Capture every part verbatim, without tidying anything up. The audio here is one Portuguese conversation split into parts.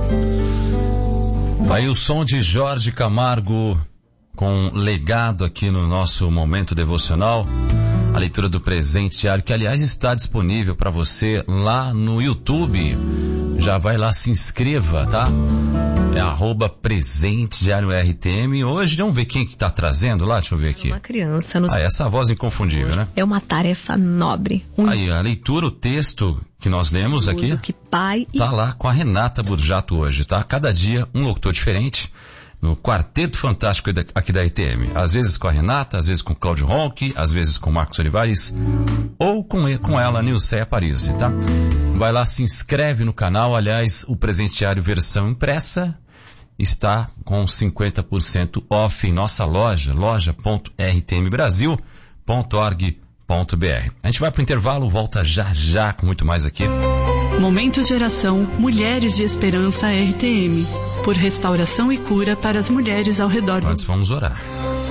Aí o som de Jorge Camargo com legado aqui no nosso momento devocional. A leitura do presente diário, que aliás está disponível para você lá no YouTube. Já vai lá, se inscreva, tá? É arroba presente diário R T M. Hoje, vamos ver quem que tá trazendo lá, deixa eu ver aqui. Uma criança. No... Ah, essa voz inconfundível, né? É uma tarefa nobre. Um... Aí, a leitura, o texto que nós lemos aqui, que pai e... tá lá com a Renata Burjato hoje, tá? Cada dia um locutor diferente. No Quarteto Fantástico aqui da R T M. Às vezes com a Renata, às vezes com o Cláudio Ronque, às vezes com o Marcos Olivares, ou com, ele, com ela, Nilceia Paris, tá? Vai lá, se inscreve no canal. Aliás, o presente diário versão impressa está com cinquenta por cento off em nossa loja, loja ponto r t m brasil ponto org ponto b r. A gente vai pro intervalo, volta já já com muito mais aqui. Momento de oração Mulheres de Esperança R T M. Por restauração e cura para as mulheres ao redor do... Antes vamos orar.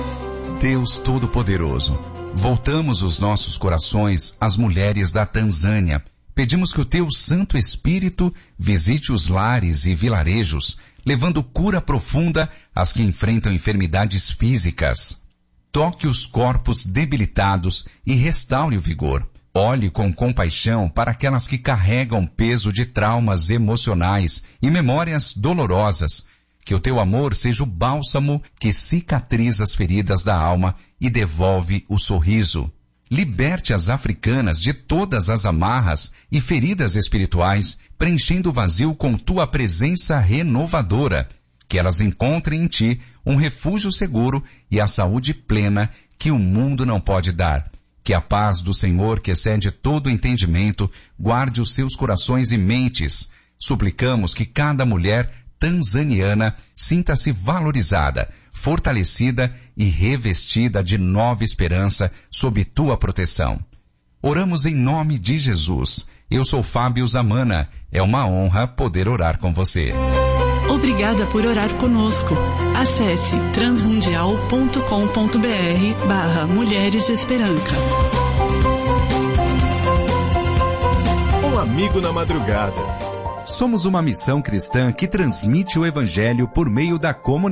Deus Todo-Poderoso, voltamos os nossos corações às mulheres da Tanzânia. Pedimos que o Teu Santo Espírito visite os lares e vilarejos, levando cura profunda às que enfrentam enfermidades físicas. Toque os corpos debilitados e restaure o vigor. Olhe com compaixão para aquelas que carregam peso de traumas emocionais e memórias dolorosas. Que o Teu amor seja o bálsamo que cicatriza as feridas da alma e devolve o sorriso. Liberte as africanas de todas as amarras e feridas espirituais, preenchendo o vazio com Tua presença renovadora. Que elas encontrem em Ti um refúgio seguro e a saúde plena que o mundo não pode dar. Que a paz do Senhor, que excede todo entendimento, guarde os seus corações e mentes. Suplicamos que cada mulher tanzaniana sinta-se valorizada, fortalecida e revestida de nova esperança sob Tua proteção. Oramos em nome de Jesus. Eu sou Fábio Zamana. É uma honra poder orar com você. Obrigada por orar conosco. Acesse transmundial ponto com ponto b r barra Mulheres de Esperança. Um amigo na madrugada. Somos uma missão cristã que transmite o Evangelho por meio da comunidade.